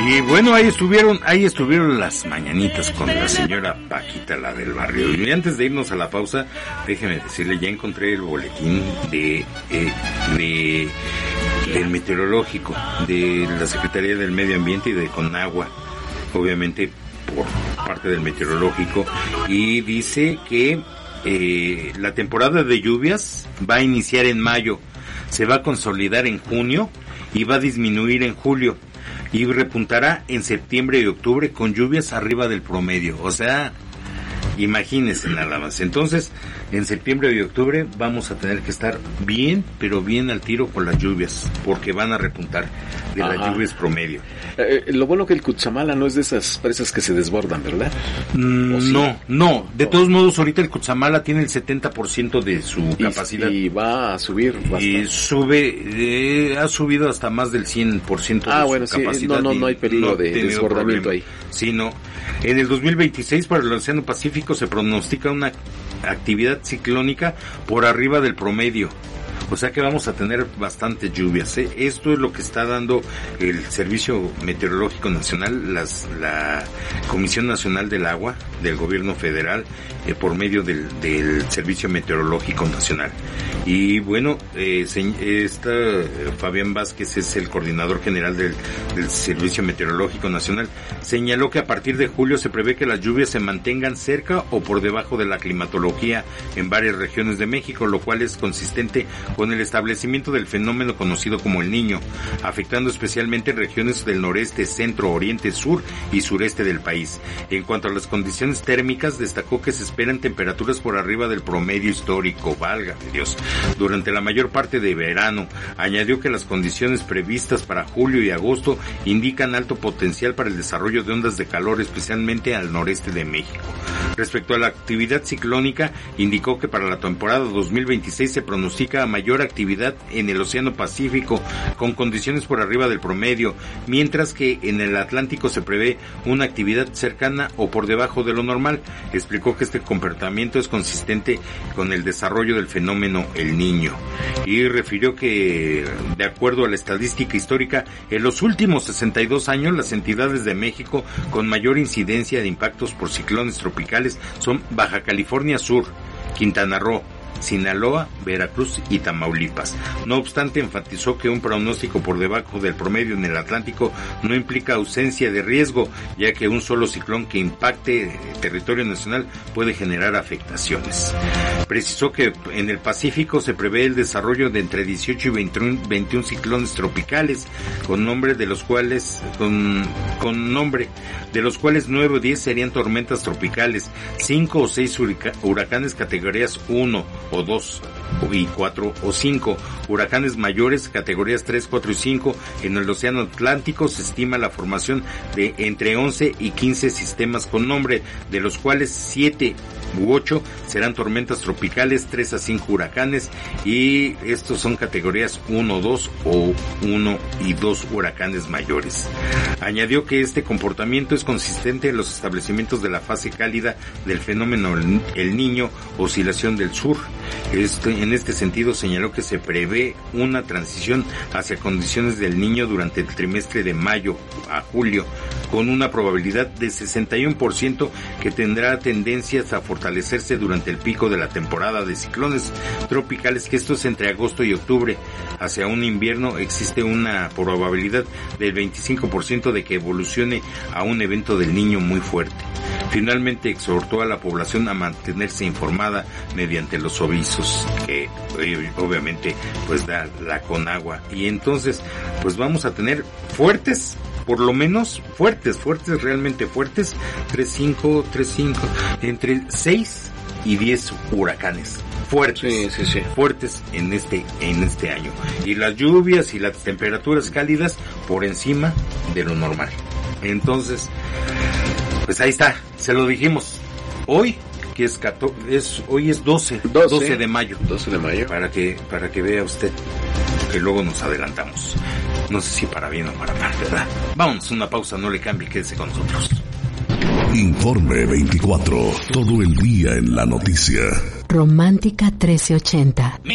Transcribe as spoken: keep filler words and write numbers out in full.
Y bueno, ahí estuvieron, ahí estuvieron las mañanitas con la señora Paquita, la del barrio. Y antes de irnos a la pausa, déjeme decirle, ya encontré el boletín de, eh, de del meteorológico, de la Secretaría del Medio Ambiente y de Conagua, obviamente por parte del meteorológico, y dice que eh, la temporada de lluvias va a iniciar en mayo, se va a consolidar en junio y va a disminuir en julio y repuntará en septiembre y octubre con lluvias arriba del promedio. O sea, imagínense nada más. Entonces, en septiembre y octubre vamos a tener que estar bien, pero bien al tiro con las lluvias, porque van a repuntar de Ajá. las lluvias promedio. Eh, lo bueno que el Cutzamala no es de esas presas que se desbordan, ¿verdad? Mm, sí? No, no. De no. todos modos, ahorita el Cutzamala tiene el setenta por ciento de su y, capacidad. Y va a subir bastante. Y sube, eh, ha subido hasta más del cien por ciento ah, de bueno, su sí, capacidad. No, no, no hay peligro no de desbordamiento problema. ahí. Sí, no. En el dos mil veintiséis para el Océano Pacífico se pronostica una actividad ciclónica por arriba del promedio. O sea que vamos a tener bastantes lluvias, ¿eh? Esto es lo que está dando el Servicio Meteorológico Nacional, las, la Comisión Nacional del Agua del Gobierno Federal, eh, por medio del, del Servicio Meteorológico Nacional. Y bueno, eh, se, esta, eh, Fabián Vázquez es el coordinador general del, del Servicio Meteorológico Nacional, señaló que a partir de julio se prevé que las lluvias se mantengan cerca o por debajo de la climatología en varias regiones de México, lo cual es consistente con el establecimiento del fenómeno conocido como el Niño, afectando especialmente regiones del noreste, centro, oriente, sur y sureste del país. En cuanto a las condiciones térmicas, destacó que se esperan temperaturas por arriba del promedio histórico, válgame Dios, durante la mayor parte de verano. Añadió que las condiciones previstas para julio y agosto indican alto potencial para el desarrollo de ondas de calor, especialmente al noreste de México. Respecto a la actividad ciclónica, indicó que para la temporada dos mil veintiséis se pronostica mayor actividad en el Océano Pacífico con condiciones por arriba del promedio, mientras que en el Atlántico se prevé una actividad cercana o por debajo de lo normal. Explicó que este comportamiento es consistente con el desarrollo del fenómeno El Niño y refirió que, de acuerdo a la estadística histórica, en los últimos sesenta y dos años las entidades de México con mayor incidencia de impactos por ciclones tropicales son Baja California Sur, Quintana Roo, Sinaloa, Veracruz y Tamaulipas. No obstante, enfatizó que un pronóstico por debajo del promedio en el Atlántico no implica ausencia de riesgo, ya que un solo ciclón que impacte territorio nacional puede generar afectaciones. Precisó que en el Pacífico se prevé el desarrollo de entre dieciocho y veintiún ciclones tropicales, con nombre de los cuales, con, con nombre, de los cuales nueve o diez serían tormentas tropicales, cinco o seis huracanes categorías uno o dos y cuatro o cinco, huracanes mayores categorías tres, cuatro y cinco. En el Océano Atlántico se estima la formación de entre once y quince sistemas con nombre, de los cuales siete u ocho serán tormentas tropicales, tres a cinco huracanes, y estos son categorías uno, dos o uno y dos huracanes mayores. Añadió que este comportamiento es consistente en los establecimientos de la fase cálida del fenómeno El Niño, oscilación del sur. Este, en este sentido señaló que se prevé una transición hacia condiciones del Niño durante el trimestre de mayo a julio, con una probabilidad de sesenta y uno por ciento que tendrá tendencias a fortalecerse durante el pico de la temporada de ciclones tropicales, que esto es entre agosto y octubre. Hacia un invierno existe una probabilidad del veinticinco por ciento de que evolucione a un evento del Niño muy fuerte. Finalmente exhortó a la población a mantenerse informada mediante los avisos que obviamente pues da la Conagua, y entonces pues vamos a tener fuertes, por lo menos fuertes, fuertes, realmente fuertes, tres, cinco, tres, cinco, entre seis y diez huracanes fuertes, sí, sí, sí. fuertes en este, en este año. Y las lluvias y las temperaturas cálidas por encima de lo normal. Entonces, pues ahí está, se lo dijimos. Hoy, que es, catorce, es hoy es doce, doce, doce de mayo. doce de mayo. Para que, para que vea usted que luego nos adelantamos. No sé si para bien o para mal, ¿verdad? Vamos, una pausa, no le cambie, quédese con nosotros. Informe veinticuatro, todo el día en la noticia. Romántica trece ochenta.